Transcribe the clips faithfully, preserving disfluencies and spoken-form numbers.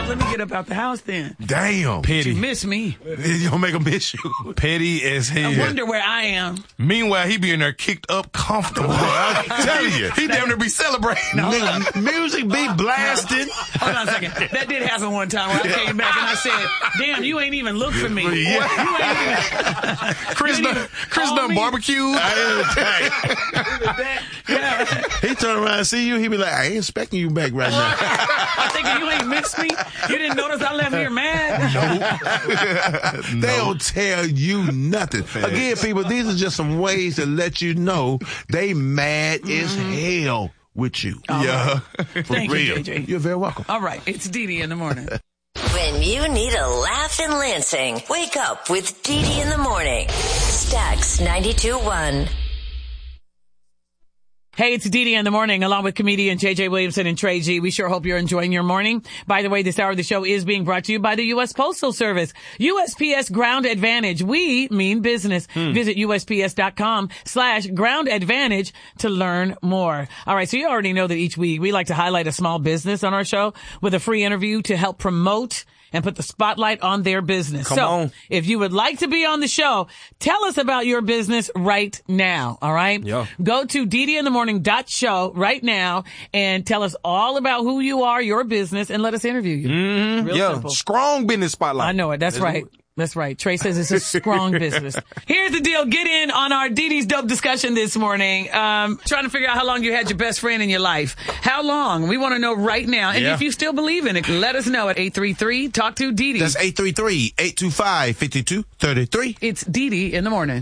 let me get up out the house then. Damn. Petty. You miss me. You don't make him miss you. Petty as hell. I wonder where I am. Meanwhile, he be in there kicked up comfortable. I'm telling you. He damn near be celebrating. No, M- music be blasting. Hold on a second. That did happen one time where I came back and I said, damn, you ain't even look for me. Yeah. You ain't even... Chris done, Chris done barbecued. Yeah. He turn around and see you, he be like, I ain't expecting you back right now. I'm thinking you ain't missed me. You didn't notice I left here mad. They don't tell you nothing. Again, people, these are just some ways to let you know they mad mm-hmm. as hell with you. All yeah. Right. For Thank real. you, J J. You're very welcome. All right. It's Dee Dee in the morning. When you need a laugh in Lansing, wake up with Dee Dee in the morning. Stax ninety-two point one. Hey, it's Dee Dee in the morning, along with comedian J J Williamson and Trey G. We sure hope you're enjoying your morning. By the way, this hour of the show is being brought to you by the U S Postal Service. U S P S Ground Advantage. We mean business. Hmm. Visit U S P S dot com slash ground advantage to learn more. All right, so you already know that each week we like to highlight a small business on our show with a free interview to help promote and put the spotlight on their business. Come so on. If you would like to be on the show, tell us about your business right now. All right. Yeah. Go to Dee Dee in the morning dot show right now and tell us all about who you are, your business, and let us interview you. Mm-hmm. Real yeah. simple. Strong business spotlight. I know it. That's Let's right. That's right. Trey says it's a strong business. Here's the deal. Get in on our Dee Dee's Dope discussion this morning. Um, trying to figure out how long you had your best friend in your life. How long? We want to know right now. And yeah. if you still believe in it, let us know at eight three three talk to Dee Dee. That's eight three three, eight two five, five two three three. It's Dee Dee in the morning.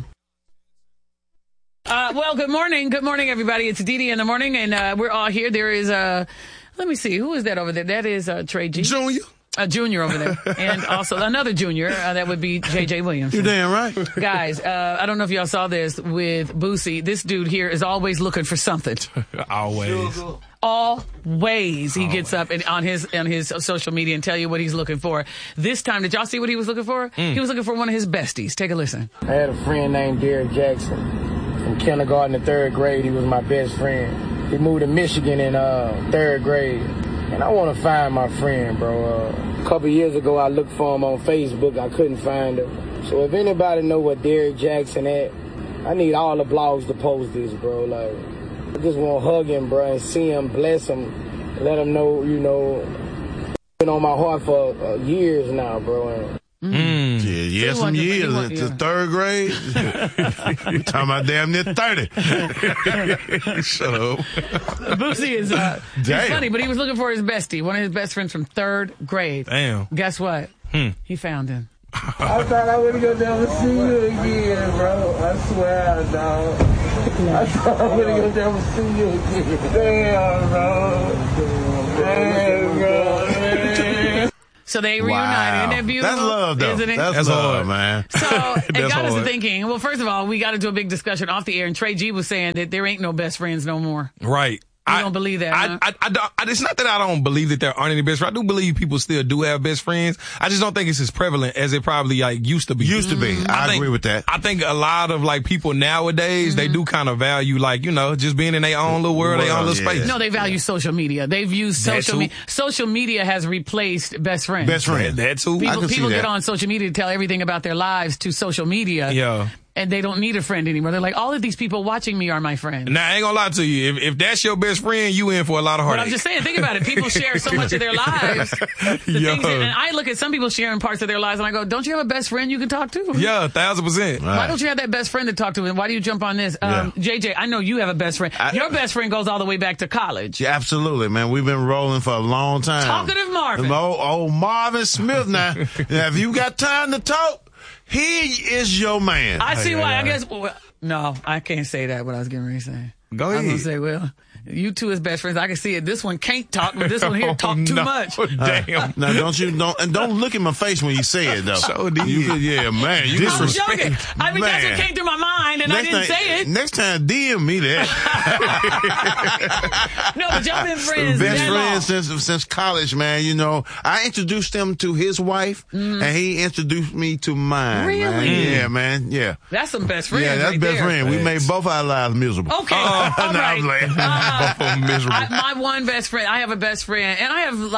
Uh, well, good morning. Good morning, everybody. It's Dee Dee in the morning, and uh, we're all here. There is, uh, let me see, who is that over there? That is uh, Trey G. Junior. A junior over there. And also another junior, uh, that would be J J Williamson. You're damn right. Guys, uh, I don't know if y'all saw this with Boosie. This dude here is always looking for something. Always. Always. He gets up and on his on his social media and tell you what he's looking for. This time, did y'all see what he was looking for? Mm. He was looking for one of his besties. Take a listen. I had a friend named Derek Jackson. From kindergarten to third grade, he was my best friend. He moved to Michigan in uh, third grade. And I want to find my friend, bro. Uh, a couple years ago, I looked for him on Facebook. I couldn't find him. So if anybody know what Derek Jackson at, I need all the blogs to post this, bro. Like, I just want to hug him, bro, and see him, bless him, let him know, you know, been on my heart for uh, years now, bro. And, Mm. Yeah, yeah, So some you want to- years you want- into yeah. third grade. We talking about damn near thirty. Shut up. Boosie is uh, he's Damn. funny, but he was looking for his bestie, one of his best friends from third grade. Damn. Guess what? Hmm. He found him. I thought I wouldn't gonna never see you again, bro. I swear, dog. I thought I wouldn't gonna never see you again. Damn, bro. Damn, bro. Man. So they reunited. Wow. Isn't that beautiful? That's love, though. Isn't it? That's, That's love, hard. man. So it That's got us to hard. thinking, well, first of all, we got into a big discussion off the air, and Trey G was saying that there ain't no best friends no more. Right. You don't believe that, I, huh? I, I, don't- I, it's not that I don't believe that there aren't any best friends. I do believe people still do have best friends. I just don't think it's as prevalent as it probably like used to be. Used to be. I, think- agree with that. I think a lot of like people nowadays, Mm-hmm. they do kind of value like, you know, just being in their own little world, their own World, little yeah. space. No, they value social media. They've used That social too. media. Social media has replaced best friends. Best friend. That too. I People, can see people that. get on social media to tell everything about their lives to social media. Yeah. And they don't need a friend anymore. They're like, all of these people watching me are my friends. Now, I ain't gonna lie to you. If, if that's your best friend, you in for a lot of But heartache. I'm just saying, think about it. People share so much of their lives. The Yo. things that, and I look at some people sharing parts of their lives and I go, don't you have a best friend you can talk to? Yeah, a thousand percent. Why don't you have that best friend to talk to? And why do you jump on this? Um, J J, I know you have a best friend. I- Your best friend goes all the way back to college. Yeah, absolutely, man. We've been rolling for a long time. Talkative Marvin. Old, old Marvin Smith now. Now, if you got time to talk, he is your man. I see yeah, why. I yeah. guess. Well, no, I can't say that. What I was getting ready to say. Go I was ahead. gonna say, well, you two as best friends. I can see it. This one can't talk, but this one here talk too No. much. Damn. Now, don't you don't and don't look in my face when you say it though. So did. You could, yeah, man. You I was disrespect. joking. I mean, that's what Man. came through my mind, and I Next didn't time, say it. Next time, D M me that. No, but y'all been friends. Best that long. friends since since college, man. You know, I introduced him to his wife, and he introduced me to mine. Really? Man. Mm. Yeah, man. Yeah. That's some best friends. Yeah, that's right best there. friend. We made both our lives miserable. Okay, Uh, all no, right. I'm playing. Uh, Both of them miserable. I, my one best friend. I have a best friend, and I have like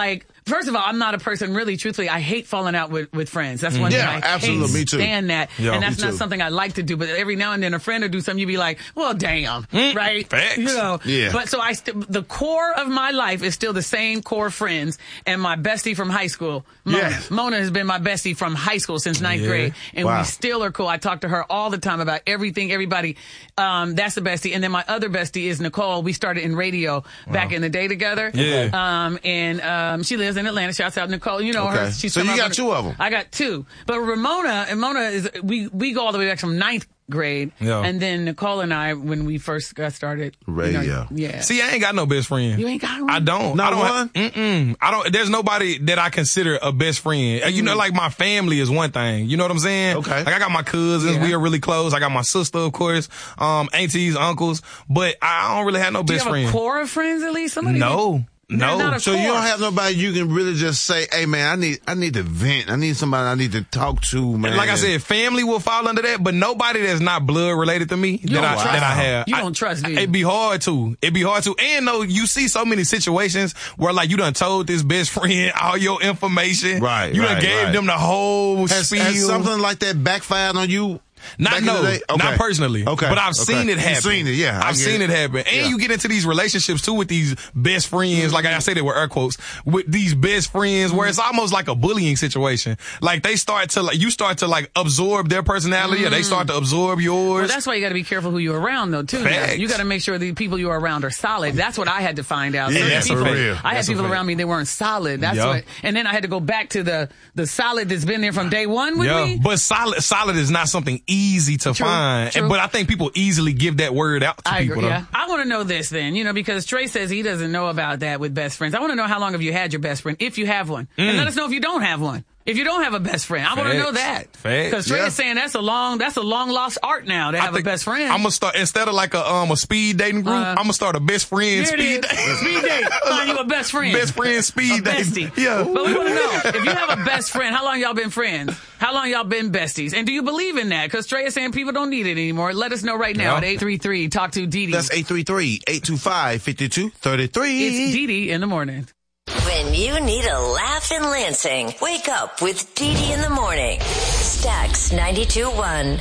First of all, I'm not a person, really, truthfully, I hate falling out with, with friends. That's one Yeah, thing I absolutely. hate Me too. stand that. Yeah, and that's me not too. something I like to do. But every now and then a friend will do something, you be like, well, damn. Mm, right? facts. You know. Yeah. But so I, st- the core of my life is still the same core friends. And my bestie from high school, Mona. Yes. Mona has been my bestie from high school since ninth Yeah. grade. And Wow. we still are cool. I talk to her all the time about everything, everybody. Um, that's the bestie. And then my other bestie is Nicole. We started in radio back in the day together. Yeah. Um, and um, she lives in Atlanta. Shouts out Nicole. You know her. Okay. She's So from you up got in- two of 'em. I got two. But Ramona and Mona is we we go all the way back from ninth grade. Yeah. And then Nicole and I, when we first got started, you know, Radio. yeah. See, I ain't got no best friend. You ain't got one? I don't. Not I don't one? Mm-mm. I don't. There's nobody that I consider a best friend. Uh, You know, like my family is one thing. You know what I'm saying? Okay. Like I got my cousins. Yeah. We are really close. I got my sister, of course, um, aunties, uncles. But I don't really have no Do you best have friend. a core of friends at least? Somebody No. They're No. not a So you core. don't have nobody you can really just say, hey, man, I need I need to vent. I need somebody I need to talk to, man. Like I said, family will fall under that, but nobody that's not blood related to me that don't I trust that I them. have. You I- don't trust, do you? It'd be hard to. It'd be hard to. And though you see so many situations where like you done told this best friend all your information. Right, You done right, gave right. them the whole has, spiel. has something like that backfired on you? Not back in no, the day? Okay. not personally. Okay. But I've okay. seen it You've happen. seen it, yeah. I I've get seen it, happen. And Yeah. you get into these relationships too with these best friends, like I say that with air quotes, with these best friends where it's almost like a bullying situation. Like they start to like, you start to like absorb their personality or they start to absorb yours. Well, that's why you got to be careful who you're around, though, too. Facts. You got to make sure the people you're around are solid. That's what I had to find out. Yeah, Certain that's people, for real. I had That's a people fact. around me that weren't solid. That's Yeah. what. And then I had to go back to the the solid that's been there from day one with yeah, me. but solid, solid is not something easy to True, find. true. And, but I think people easily give that word out to I people. agree. though. Yeah. I want to know this then, you know, because Trey says he doesn't know about that with best friends. I want to know how long have you had your best friend, if you have one, and let us know if you don't have one. If you don't have a best friend, I want to know Facts. that. Facts. Because Trey Yeah. is saying that's a long, that's a long lost art now to have a best friend. I'm gonna start instead of like a um a speed dating group. Uh, I'm gonna start a best friend Here it speed is. dating. Speed date. Find you a best friend. Best friend speed a dating. bestie. Yeah. But we want to know, if you have a best friend, how long y'all been friends? How long y'all been besties? And do you believe in that? Because Trey is saying people don't need it anymore. Let us know right now Yeah. at eight three three talk to Dee Dee. That's eight three three, eight two five, five two three three. It's Dee Dee in the morning. When you need a laugh in Lansing, wake up with Dee Dee in the morning. Stax ninety-two point one.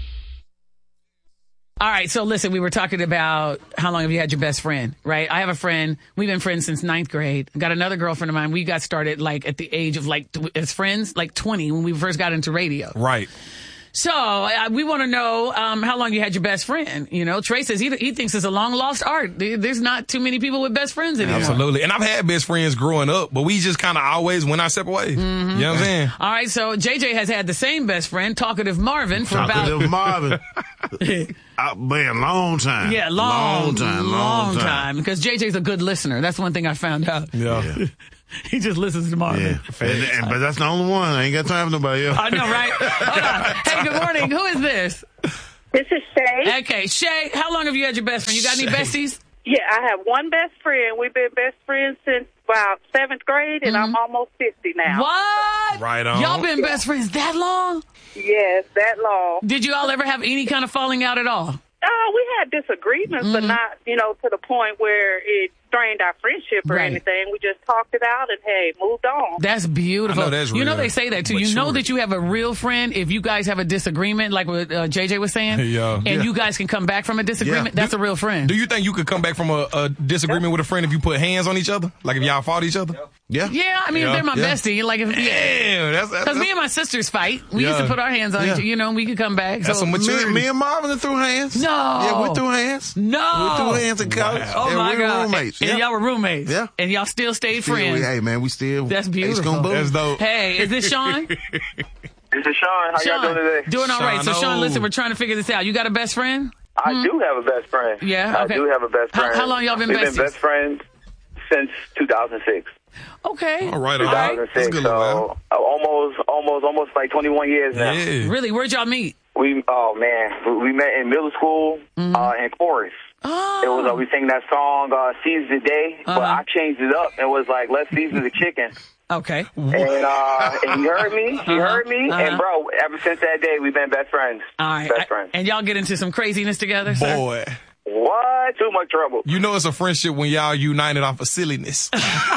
All right, so listen, we were talking about how long have you had your best friend, right? I have a friend. We've been friends since ninth grade. Got another girlfriend of mine. We got started like at the age of like t- as friends, like twenty when we first got into radio. Right. So uh, we want to know um, how long you had your best friend. You know, Trey says he he thinks it's a long lost art. There- There's not too many people with best friends anymore. Absolutely. And I've had best friends growing up, but we just kind of always went our separate ways. Mm-hmm. You know what I'm saying? All right, so J J has had the same best friend, Talkative Marvin, for about Talkative Marvin. uh, man, long time. yeah, long, long time, long, time. Because J J's a good listener. That's one thing I found out. Yeah. He just listens to Marvin. Yeah. And, and, but that's the only one. I ain't got time for nobody else. I know, right? Hold on. Hey, good morning. Who is this? This is Shay. Okay, Shay, how long have you had your best friend? You got any Shay. besties? Yeah, I have one best friend. We've been best friends since about seventh grade, and I'm almost fifty now. What? Right on. Y'all been best friends that long? Yes, that long. Did you all ever have any kind of falling out at all? Oh, we had disagreements, but not, you know, to the point where it strained our friendship or Right. anything. We just talked it out and, hey, moved on. That's beautiful. I know that's you know real. they say that too. You know Maturity. that you have a real friend if you guys have a disagreement, like what uh, J J was saying, Yeah. and Yeah. you guys can come back from a disagreement. Yeah. That's a real friend. Do you think you could come back from a, a disagreement with a friend if you put hands on each other? Like if y'all fought each other? Yeah. Yeah, I mean, Yeah. if they're my Yeah. bestie, like if yeah. Damn, that's, that's, Because me and my sisters fight. We Yeah. used to put our hands on Yeah. each other, you know, and we could come back. That's so, some maturity. Me, me and Marvin threw hands. No. Yeah, we threw hands. No. We threw hands in college. Oh, and my we were God. roommates. And yeah. y'all were roommates. Yeah. And y'all still stayed Still, friends. we- hey, man, we still. That's Ace beautiful. Gun Boom. That's dope. Hey, is this Sean? This is Sean. How Sean, y'all doing today? doing all right. So, Sean, Sean, oh. listen, we're trying to figure this out. You got a best friend? I do have a best friend. Yeah, okay. I do have a best How- friend. how long y'all been We've besties? been best friends since two thousand six. Okay. All right, all right. That's a two thousand six. good So little uh, almost, almost, almost like twenty-one years now. Yeah. Really? Where'd y'all meet? We, oh man, we, we met in middle school uh, in chorus. Oh. It was uh, we sang that song uh, "Seize the Day," but Uh-huh. I changed it up. It was like "Let's season the chicken." Okay. And, uh, and he heard me. He Uh-huh. heard me. Uh-huh. And bro, ever since that day, we've been best friends. All right. Best I- friends. and y'all get into some craziness together, sir? Boy. What? Too much trouble. You know it's a friendship when y'all united off of silliness.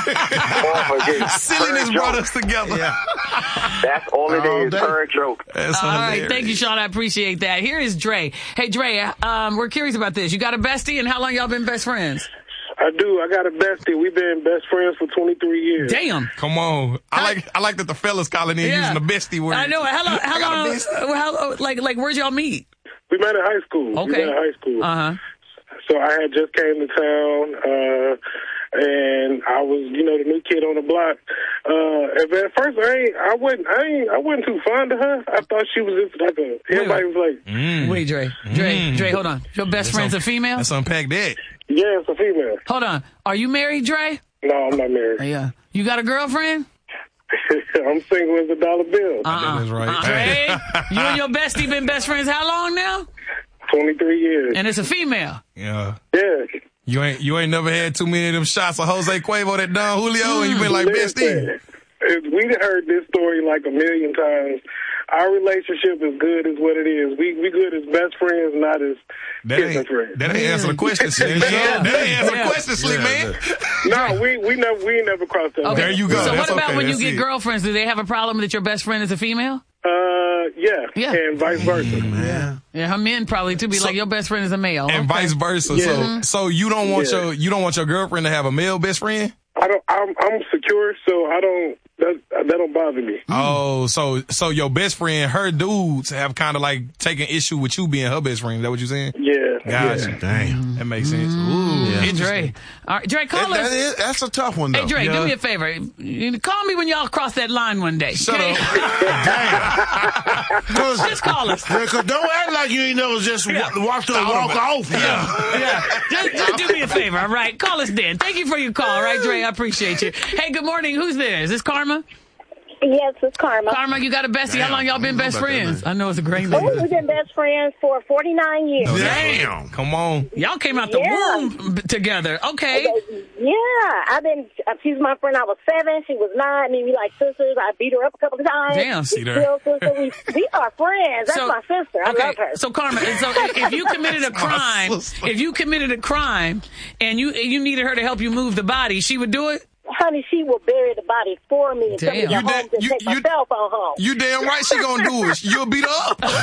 Oh, Silliness brought us together. Yeah. That's all it All is. day. Her joke. That's All right, hilarious. thank you, Sean. I appreciate that. Here is Dre. Hey, Dre, um, we're curious about this. You got a bestie, and how long y'all been best friends? I do. I got a bestie. We've been best friends for twenty-three years. Damn. Come on. I like I like that the fellas calling in Yeah. using the bestie word. I know. How long? How I got a long? bestie. How, like, like, where'd y'all meet? We met in high school. Okay. We met in high school. Uh huh. So I had just came to town, uh, and I was, you know, the new kid on the block. Uh, and at first, I ain't, I wasn't, I ain't, I wasn't too fond of her. I thought she was just like a. Everybody was like, Mm. Wait, Dre. Dre. Dre. Hold on. Your best friend's a female. Let's unpack that. yeah, it's a female. Hold on. Are you married, Dre? No, I'm not married. Yeah. You got a girlfriend? I'm single as a dollar bill. Uh-uh. That's right. Uh, Dre, you and your bestie been best friends how long now? twenty-three years. And it's a female. Yeah. Yeah. You ain't you ain't never had too many of them shots of Jose Cuervo that Don Julio, and you been like bestie. Listen, we heard this story like a million times. Our relationship is good as what it is. We we good as best friends, not as That kissing ain't, friends. that ain't answer the question, Slick. Yeah. That ain't answer Yeah. the question, Slick, Yeah, man. No, we we never we never crossed that. Okay. There you go. So That's what about okay. when you That's get it. girlfriends? Do they have a problem that your best friend is a female? Uh, yeah, Yeah. and vice versa. Yeah. Yeah, her men probably too be So- like your best friend is a male. And Okay. vice versa. Yeah. So so you don't want Yeah. your you don't want your girlfriend to have a male best friend? I don't. I'm I'm secure, so I don't. That that don't bother me. Oh, so so your best friend, her dudes have kind of like taken issue with you being her best friend. Is that what you're saying? Yeah. Gotcha. yeah. Damn. That makes sense. Ooh, Yeah. Hey, Dre. All right, Dre, call That- us. that is- that's a tough one, though. Hey, Dre, do Yeah. me a favor. You call me when y'all cross that line one day. Shut okay? up. Just call us. Yeah, 'cause don't act like you ain't never just Yeah. wa- watched her walk off. Yeah, yeah. Just, just do me a favor, all right? Call us then. Thank you for your call, all right, Dre? I appreciate you. Hey, good morning. Who's there? Is this Karma? Yes, it's Karma. Karma, you got a bestie. How Damn, long y'all I been don't know best about that friends? name. I know it's a great Oh, name. we've been best friends for forty-nine years. Damn. Come on. Y'all came out the Yeah. womb b- together. Okay. Yeah, I've been. uh, She's my friend. I was seven. She was nine. I mean, we like sisters. I beat her up a couple of times. Damn, see We there. still sister. We, we are friends. That's So- my sister. I okay, love her. So Karma, so if if you committed a crime, sister. if you committed a crime and you you needed her to help you move the body, she would do it? Honey, she will bury the body for me and Damn. take me You home did- to you- take my you- cell phone home. You damn right she gonna do it. You'll beat her up.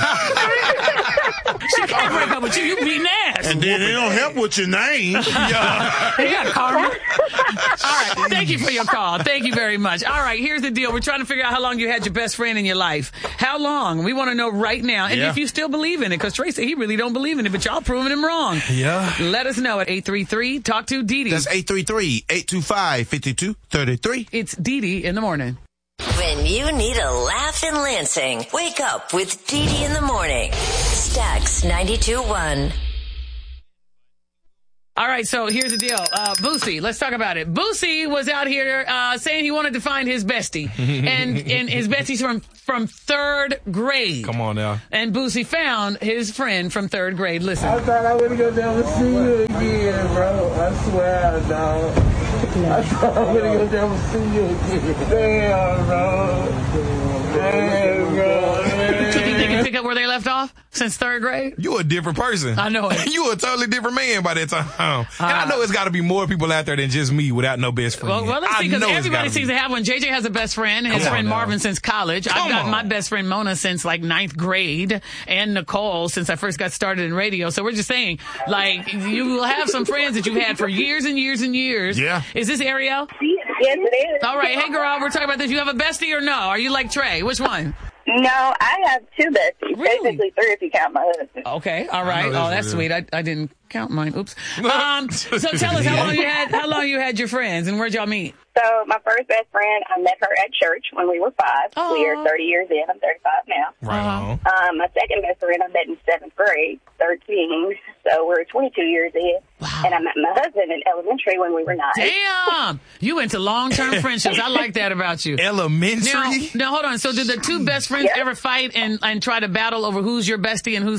She can't break up with you. You beating ass. And then it don't help with your name. Yeah. Yeah, Karma. All right. Thank you for your call. Thank you very much. All right. Here's the deal. We're trying to figure out how long you had your best friend in your life. How long? We want to know right now. And Yeah. if you still believe in it, because Trey said he really don't believe in it, but y'all proving him wrong. Yeah. Let us know at eight three three talk to Dee Dee. That's eight three three, eight two five, five two three three. It's Dee Dee in the morning. When you need a laugh in Lansing, wake up with Dee Dee in the morning. Stax ninety-two point one. All right, so here's the deal. Uh, Boosie, let's talk about it. Boosie was out here uh, saying he wanted to find his bestie. and and his bestie's from, from third grade. Come on now. And Boosie found his friend from third grade. Listen. I thought I wouldn't go never see you again, bro. I swear, dog. I thought I wouldn't go never see you again. Damn, bro. Damn, bro. You think you pick up where they left off since third grade? You a different person. I know it. You a totally different man by that time. And I know it's got to be more people out there than just me without no best friend. Well, well let's I see, because know it's everybody gotta seems be. to have one. J J has a best friend, his Come friend on now. Marvin since college. I've Come got on. my best friend Mona since like ninth grade, and Nicole since I first got started in radio. So we're just saying, like, you will have some friends that you've had for years and years and years. Yeah. Is this Ariel? Yes, it is. All right. Hey, girl, we're talking about this. You have a bestie or no? Are you like Trey? Which one? No, I have two besties. Really? Basically three if you count my husband. Okay. All right. know Oh, this that's one, sweet. I, I didn't count mine. Oops. Um, so tell us how long you had, how long you had your friends and where'd y'all meet? So my first best friend, I met her at church when we were five. Aw. We are thirty years in. I'm thirty-five now. Right on. Um, my second best friend I met in seventh grade, thirteen. So we're twenty-two years in. Wow. And I met my husband in elementary when we were nine. Damn. You into long-term friendships. I like that about you. Elementary? Now, now, hold on. So did the two best friends Yeah. ever fight and, and try to battle over who's your bestie and who's not?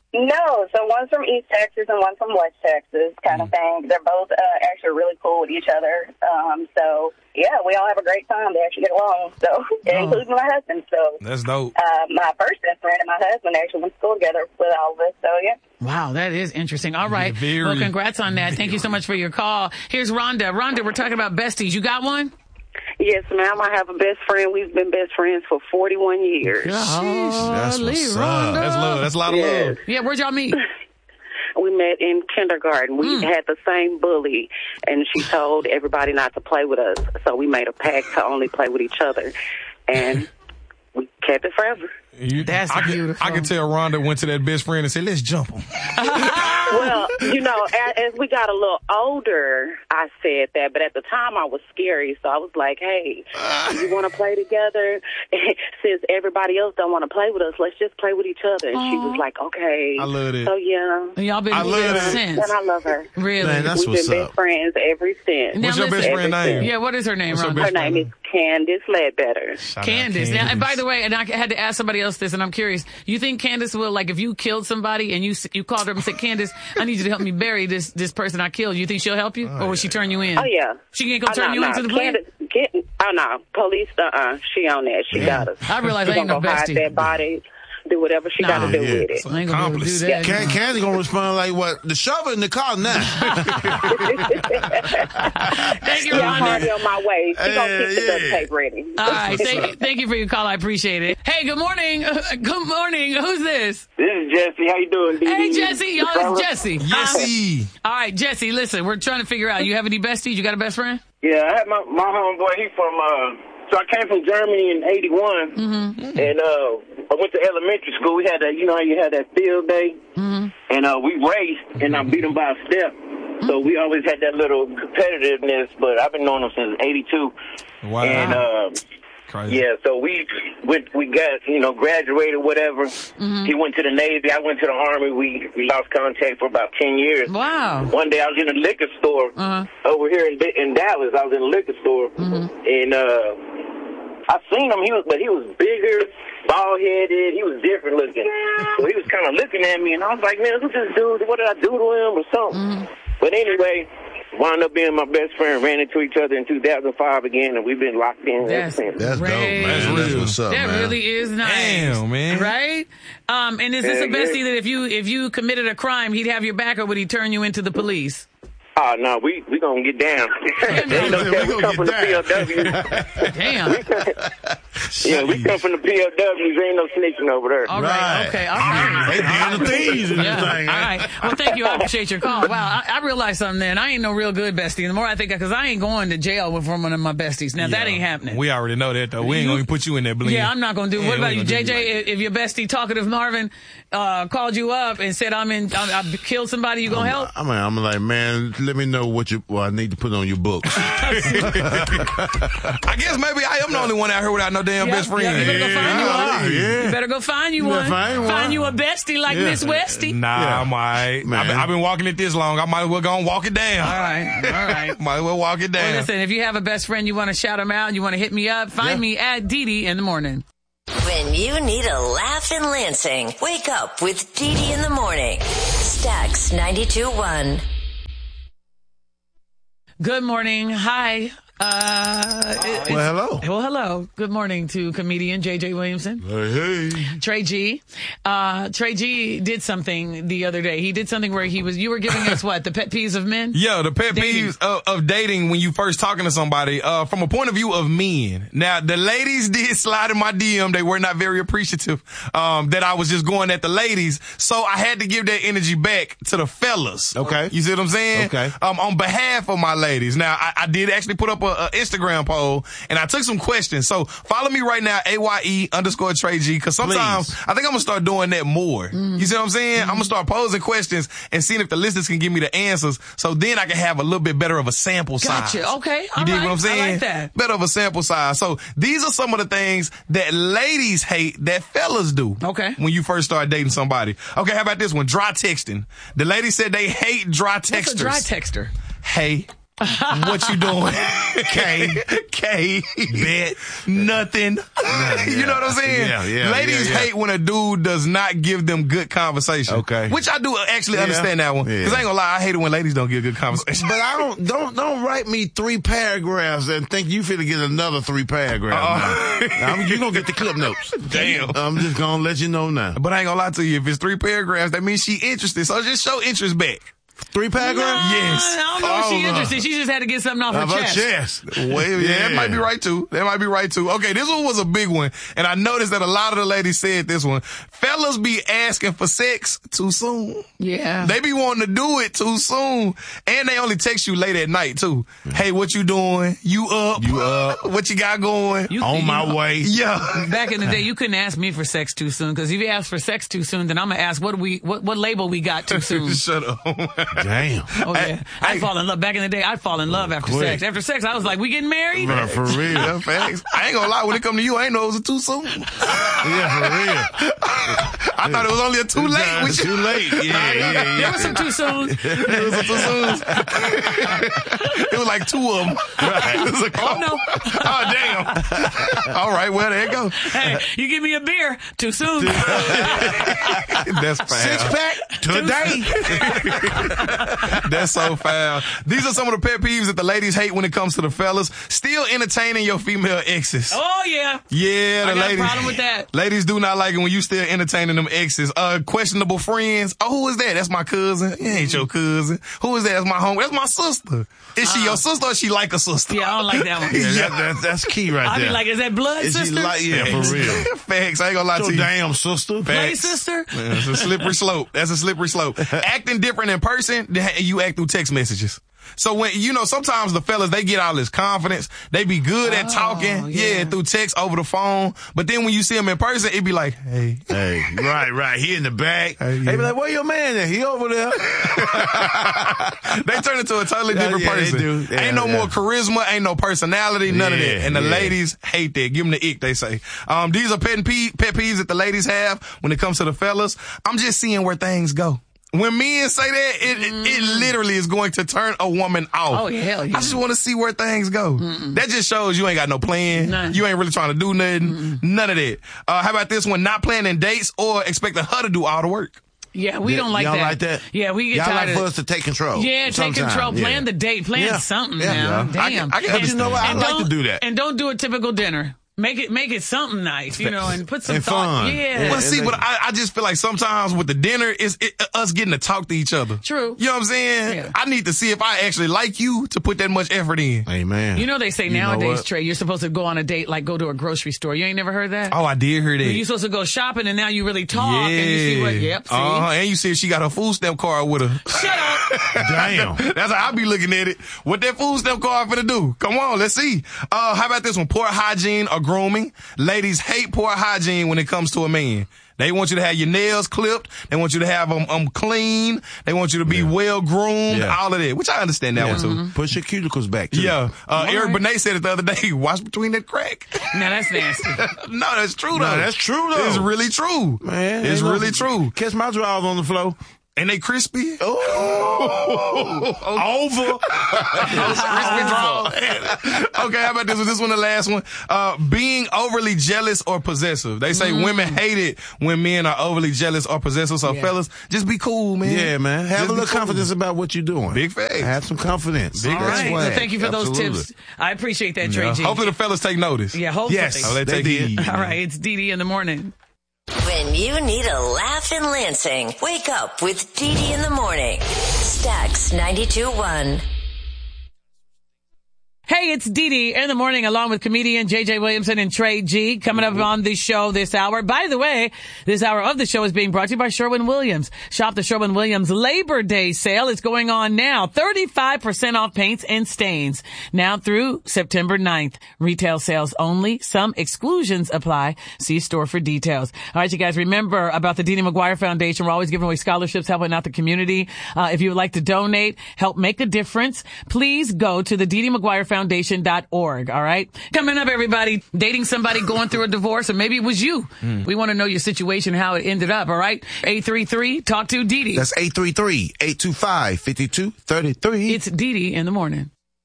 No, so one's from East Texas and one's from West Texas, kind of thing. They're both uh, actually really cool with each other. Um, so, yeah, we all have a great time. They actually get along, so, oh. including my husband. So that's dope. Uh, my first best friend and my husband actually went to school together with all of us, so, yeah. Wow, that is interesting. All right. Very, well, congrats on that. Thank you so much for your call. Here's Rhonda. Rhonda, we're talking about besties. You got one? Yes, ma'am. I have a best friend. We've been best friends for forty-one years. Oh, That's what's up. That's love. That's a lot of Yes. love. Yeah, where'd y'all meet? We met in kindergarten. We Mm. had the same bully, and she told everybody not to play with us. So we made a pact to only play with each other, and we kept it forever. You, That's I beautiful. Could, I could tell Rhonda went to that best friend and said, let's jump him. Well, you know, as, as we got a little older, I said that, but at the time I was scary, so I was like, hey, you want to play together? Since everybody else don't want to play with us, let's just play with each other. And Aww. she was like, okay. I love it. So, yeah. Y'all been I love together that. since. And I love her. Really? Man, that's We've what's been up. best friends ever since. Now, What's your best listen, friend name? Yeah, what is her name, What's your Rhonda? best Her name is Candace Ledbetter. Shout out Candace. Now, and Candace. by the way, and I had to ask somebody else this, and I'm curious. You think Candace will, like, if you killed somebody and you you called her and said, Candace, I need you to help me bury this this person I killed, you think she'll help you? Oh, or will she turn you in? Oh, yeah. She ain't gonna Oh, turn no, you no. into the police? Candace, Can, oh, no. Police, uh-uh. She on that. She got us. I realize She I ain't gonna no go hide bestie. that body, do whatever she Nah. got to do Yeah. with it. I ain't gonna be able to do Accomplice. that. Can, Candy gonna respond like what? The shovel in the car now. Thank you, Yeah, I'm Rhonda. already on my way. She gonna keep the Yeah, duct yeah. tape ready. All right, thank, thank you for your call. I appreciate it. Hey, good morning. Good morning. Who's this? This is Jesse. How you doing, D D? Hey, Jesse. Y'all, it's Jesse. Yesy. All right, Jesse, listen, we're trying to figure out, you have any besties? You got a best friend? Yeah, I had my, my homeboy, he from, uh, so I came from Germany in eighty-one, Mm-hmm. and uh, I went to elementary school. We had that, you know how you had that field day? Mm-hmm. And uh, we raced, and I beat him by a step. So we always had that little competitiveness, but I've been knowing him since eighty-two. Wow. And, uh, Crazy. yeah, so we went, we got, you know, graduated, whatever. Mm-hmm. He went to the Navy. I went to the Army. We, we lost contact for about ten years. Wow. One day I was in a liquor store Uh-huh. over here in, in Dallas. I was in a liquor store, Mm-hmm. and uh, I seen him. He was, but he was bigger, bald headed. He was different looking. So he was kind of looking at me, and I was like, man, who's this dude? What did I do to him or something? Mm-hmm. But anyway, wound up being my best friend. Ran into each other in two thousand five again, and we've been locked in ever That's since. That's dope, Great. man. That's what's up, That man. really is nice. Damn, man. Right? Um, and is this a Yeah, bestie yeah. that if you if you committed a crime, he'd have your back, or would he turn you into the police? Oh, no, we we gonna get down. Ain't no We tell, we gonna come from the get P L down. W. Damn. Yeah, we come from the P L Ws. Ain't no snitching over there. All right. Right. Okay. All right. They being the thieves in this Yeah. thing. All man. right. Well, thank you. I appreciate your call. Wow. I, I realized something then. I ain't no real good bestie. The more I think, because I ain't going to jail with from one of my besties. Now, that Yeah. ain't happening. We already know that, though. We ain't going to put you in that blend. Yeah, I'm not going to do. Yeah, What we about ain't you, gonna J do J? like If your bestie, talkative Marvin, uh, called you up and said, I'm in, I, I killed somebody, you going to help? I mean, I'm like, man, let me know what you, what I need to put on your books. I guess maybe I am the only one out here without no damn Yeah, best friend. yeah, you better go find you Yeah, one. yeah. You better go find you You better one. find one. Find you a bestie like Yeah. Miss Westy. Nah, Yeah. I'm all right. Man. I've been, I've been walking it this long. I might as well go and walk it down. All right. All right. Might as well walk it down. Well, listen, if you have a best friend, you want to shout him out, you want to hit me up, find Yeah. me at Dee Dee in the morning. When you need a laugh in Lansing, wake up with Dee Dee in the morning. Stax ninety-two point one. Good morning. Hi. Uh, it- Well, hello. Well, hello. Good morning to comedian J J Williamson. Hey, hey. Trey G. Uh, Trey G did something the other day. He did something where he was, you were giving us what? The pet peeves of men? Yeah, the pet Dating. peeves of, of dating when you first talking to somebody, uh, from a point of view of men. Now, the ladies did slide in my D M. They were not very appreciative, um, that I was just going at the ladies. So I had to give that energy back to the fellas. Okay. You see what I'm saying? Okay. Um, on behalf of my ladies. Now, I, I did actually put up a, a Instagram poll and I took some questions. So follow me right now, A Y E underscore Trey G, cause sometimes Please. I think I'm gonna start doing that more. You see what I'm saying? I'm gonna start posing questions and seeing if the listeners can give me the answers. So then I can have a little bit better of a sample size. Gotcha. Okay. You All dig right. what I'm saying? I like that. Better of a sample size. So these are some of the things that ladies hate that fellas do. Okay. When you first start dating somebody. Okay, how about this one? Dry texting. The ladies said they hate dry texters. What's a dry texter? Hey, What you doing? K. K. Bet. Nothing. Yeah, You know what I'm saying? Yeah, yeah. Ladies yeah, yeah. hate when a dude does not give them good conversation. Okay. Which I do actually Yeah. understand that one. Because Yeah. I ain't gonna lie, I hate it when ladies don't give good conversation. But I don't don't don't write me three paragraphs and think you finna get another three paragraphs. Uh-uh. Now, I'm- you gonna get the clip notes. Damn. I'm just gonna let you know now. But I ain't gonna lie to you. If it's three paragraphs, that means she interested. So just show interest back. Three paragraphs? Yes. I don't know if Oh, she's no. interested. She just had to get something off her Of her chest. chest. Well, yeah, Yeah. that might be right too. That might be right too. Okay, this one was a big one. And I noticed that a lot of the ladies said this one. Fellas be asking for sex too soon. Yeah. They be wanting to do it too soon. And they only text you late at night too. Hey, what you doing? You up? You up? What you got going? You- On you my know, way. Yeah. Back in the day, you couldn't ask me for sex too soon, because if you ask for sex too soon, then I'm gonna ask what do we what what label we got too soon. Shut up. Damn. Oh yeah, I- I'd fall in love. Back in the day, I'd fall in love after Quick. sex. After sex, I was like, "We getting married?" Bro, for real. Yeah, facts. I ain't gonna lie. When it come to you, I ain't know it was a too soon. Yeah, for real. I thought it was only a too late. Nah, with you. too late. Yeah, yeah, yeah. There was some too soon. It was a too soon. It was like two of them. It was a Oh no! Oh, damn. All right, well, there you go. Hey, you give me a beer too soon. That's foul. Six pack today. That's so foul. These are some of the pet peeves that the ladies hate when it comes to the fellas. Still entertaining your female exes. Oh yeah. Yeah, the I got ladies. a problem with that. Ladies do not like it when you still entertaining them exes. Uh, questionable friends. Oh, who is that? That's my cousin. It ain't your cousin. Who is that? That's my home. That's my sister. Is she your sister or she like a sister? Yeah, I don't like that one. Yeah, that, that, that's key right I there. be like, is that blood Is she sister? like, yeah, for real. Facts. I ain't gonna lie Your to you. damn sister. Play Facts. sister? Man, it's a slippery slope. That's a slippery slope. Acting different in person than you act through text messages. So when, you know, sometimes the fellas, they get all this confidence. They be good at Oh, talking. Yeah. yeah. through text over the phone. But then when you see them in person, it be like, hey. Hey, right, right. He in the back. Hey, yeah. They be like, where your man at? He over there. They turn into a totally Yeah, different yeah, they person. do. Yeah, ain't no yeah. more charisma, ain't no personality, none of Yeah, that. And the yeah. ladies hate that. Give them the ick, they say. Um, these are pet, pe- pet peeves that the ladies have when it comes to the fellas. I'm just seeing where things go. When men say that, it, it, it literally is going to turn a woman off. Oh, hell yeah. I just want to see where things go. Mm-mm. That just shows you ain't got no plan. None. You ain't really trying to do nothing. Mm-mm. None of that. Uh, how about this one? Not planning dates or expecting her to do all the work. Yeah, we Yeah, don't like y'all that. like that? Yeah, we get Y'all tired like of for us to take control. Yeah, take sometime. control. Plan Yeah. the date. Plan Yeah. something Yeah. now. Yeah. I Damn. can- I can But you know what? I and like to don't- do that. And don't do a typical dinner. Make it make it something nice, you know, and put some And thought. fun. Yeah. Yeah. Well, see, but I, I just feel like sometimes with the dinner, it's it, us getting to talk to each other. True. You know what I'm saying? Yeah. I need to see if I actually like you to put that much effort in. Amen. You know they say You know nowadays, what? Trey, you're supposed to go on a date like go to a grocery store. You ain't never heard that? Oh, I did hear that. You're supposed to go shopping and now you really talk yeah. and you see what, yep, see? Uh-huh. And you see if she got her food stamp card with her. Shut up. Damn. That's how I be looking at it. What that food stamp card finna do? Come on, let's see. Uh, how about this one? Poor hygiene or grooming. Ladies hate poor hygiene when it comes to a man. They want you to have your nails clipped. They want you to have them um, clean. They want you to be well groomed. Yeah. All of that, which I understand that Yeah. one too. Mm-hmm. Push your cuticles back, too. Yeah. Uh, All Eric right. Benet said it the other day. Watch between that crack. Now that's nasty. No, that's true though. No, that's true, though. It's really true. Man, it's ain't really no- true. Catch my drawers on the floor. And they crispy. Oh, over. Crispy draw. Okay, how about this one? This one, the last one. Uh, being overly jealous or possessive. They say women hate it when men are overly jealous or possessive. So Yeah. fellas, just be cool, man. Yeah, man. Have Just a be little cool. confidence about what you're doing. Big facts. Have some confidence. Big All That's right. swag. So thank you for those Absolutely. tips. I appreciate that, Trey Yeah. G. Hopefully the fellas take notice. Yeah, hopefully. Yes. Oh, they, They take did. heed. All right, it's Dee Dee in the morning. When you need a laugh in Lansing, wake up with Dee Dee in the morning. Stax ninety-two point one. Hey, it's Dee Dee in the morning along with comedian J J Williamson and Trey G coming up on the show this hour. By the way, this hour of the show is being brought to you by Sherwin-Williams. Shop the Sherwin-Williams Labor Day sale. It's going on now. thirty-five percent off paints and stains. Now through September ninth. Retail sales only. Some exclusions apply. See store for details. All right, you guys, remember about the Dee Dee McGuire Foundation. We're always giving away scholarships, helping out the community. Uh, if you would like to donate, help make a difference, please go to the Dee Dee McGuire Foundation. Foundation dot org. All right. Coming up, everybody, dating somebody going through a divorce, or maybe it was you. Mm. We want to know your situation, how it ended up. All right. eight three three talk to Dee Dee. That's eight three three, eight two five, five two three three. It's Dee Dee in the morning.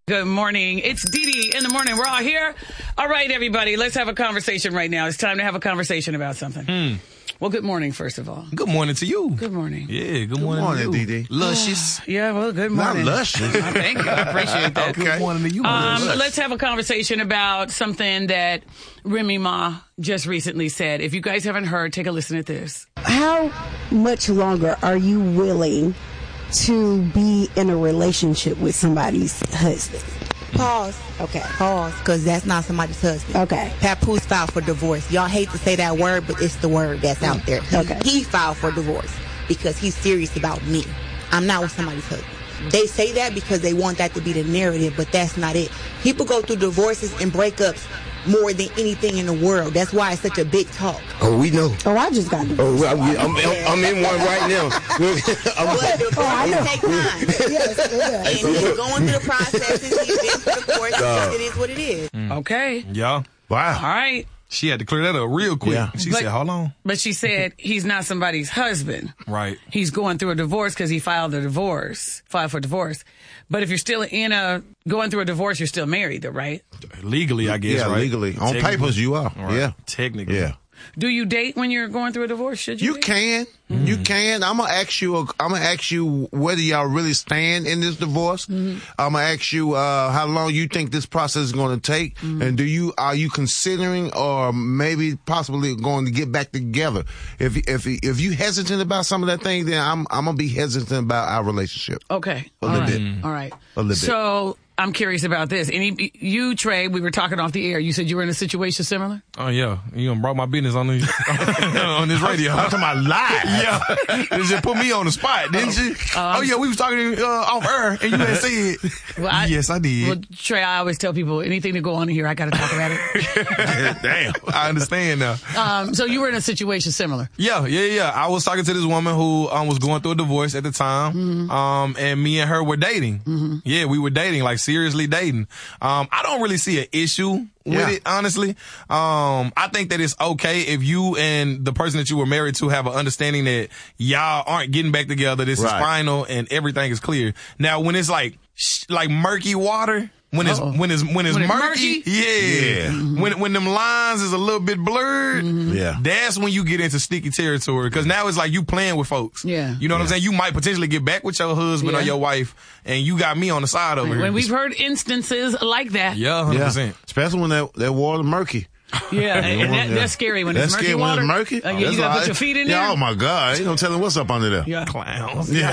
Good morning. It's Dee Dee in the morning. We're all here. All right, everybody. Let's have a conversation right now. It's time to have a conversation about something. Hmm. Well, good morning, first of all. Good morning to you. Good morning. Yeah, good, Good morning, morning, to you. Dee Dee. Luscious. Yeah, well, good morning. Not luscious. Uh, Thank you. I appreciate that. Okay. Good morning to you. Um, Luscious. let's have a conversation about something that Remy Ma just recently said. If you guys haven't heard, take a listen at this. How much longer are you willing to be in a relationship with somebody's husband? Pause. Okay. Pause, because that's not somebody's husband. Okay. Papoose filed for divorce. Y'all hate to say that word, but it's the word that's out there. He, Okay. he filed for divorce because he's serious about me. I'm not with somebody's husband. They say that because they want that to be the narrative, but that's not it. People go through divorces and breakups more than anything in the world. That's why it's such a big talk. Oh, we know. Oh, I just got divorced. Oh, well, I'm, I'm, I'm in one right now. I'm, But divorces Oh, I know. take time. Yes, it does. And he's going through the processes. He's been through the course. Uh, It is what it is. Okay. Yeah. Wow. All right. She had to clear that up real quick. Yeah. She But- said, hold on. But she said he's not somebody's husband. Right. He's going through a divorce because he filed a divorce, filed for divorce. But if you're still in a, going through a divorce, you're still married though, right? Legally, I guess, Yeah, right? legally. On Technically. papers, you are. Right. Yeah. Technically. Yeah. Do you date when you're going through a divorce? Should you? You date? can. You can. I'm gonna ask you. I'm gonna ask you whether y'all really stand in this divorce. Mm-hmm. I'm gonna ask you uh, how long you think this process is going to take, Mm-hmm. and do you are you considering or maybe possibly going to get back together? If if if you hesitant about some of that thing, then I'm I'm gonna be hesitant about our relationship. Okay. A All little right. bit. All right. A little bit. So I'm curious about this. Any, you, Trey, we were talking off the air. You said you were in a situation similar? Oh, yeah. You done brought my business on, the, on this radio. I'm talking about live. Yeah. You just put me on the spot, didn't you? oh, yeah, we was talking uh, off air, and you had said, Well, I, yes, I did. Well, Trey, I always tell people anything to go on in here, I got to talk about it. Damn. I understand now. Um, so you were in a situation similar. Yeah, yeah, yeah. I was talking to this woman who um, was going through a divorce at the time, Mm-hmm. um, and me and her were dating. Mm-hmm. Yeah, we were dating, like seriously dating. Um, I don't really see an issue with Yeah. it, honestly. Um, I think that it's okay if you and the person that you were married to have an understanding that y'all aren't getting back together. This Right. is final and everything is clear. Now, when it's like sh- like murky water. When it's Uh-oh. when it's when it's When it's murky, murky? yeah. Yeah. When when them lines is a little bit blurred, Yeah. that's when you get into sticky territory. Because now it's like you playing with folks. Yeah. You know what I'm saying? You might potentially get back with your husband Yeah. or your wife, and you got me on the side over here. When we've heard instances like that. Yeah, one hundred Yeah. percent. Especially when that that water murky. Yeah, and that, Yeah. that's scary when That's it's murky scary water. when it's murky. Uh, yeah, That's you gotta all put right. your feet in Yeah, there. oh my God, ain't no telling what's up under there. Yeah. Clowns. Yeah.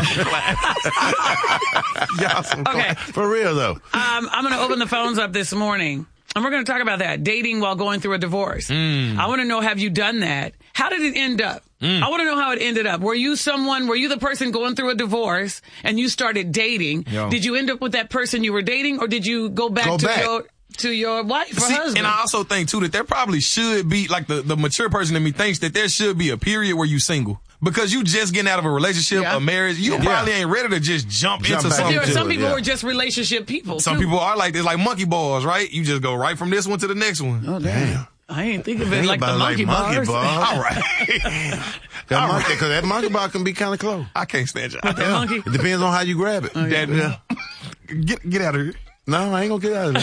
Y'all some Okay. For real though. Um, I'm going to open the phones up this morning, and we're going to talk about that, dating while going through a divorce. Mm. I want to know, have you done that? How did it end up? I want to know how it ended up. Were you someone, were you the person going through a divorce and you started dating? Yo. Did you end up with that person you were dating, or did you go back Go to back. your to your wife or See, husband? and I also think too that there probably should be like the, the mature person in me thinks that there should be a period where you single. Because you just getting out of a relationship, Yeah. a marriage, you Yeah. probably ain't ready to just jump, Jump into back But something. there are into some it, people yeah. who are just relationship people. Some too. people are like this, like monkey bars, right? You just go right from this one to the next one. Oh, damn. I ain't think of it Think like the about it monkey, like monkey bars. bars. All right. That All monkey, right. because that monkey bar can be kind of close. I can't stand you. The monkey. It depends on how you grab it. That- Yeah. Get get out of here. No, I ain't gonna get out of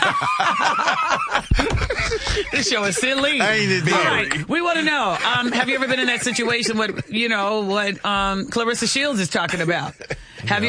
it. This show is silly. Ain't it, All dear? right, we want to know. Um, have you ever been in that situation? What you know? What um, Clarissa Shields is talking about?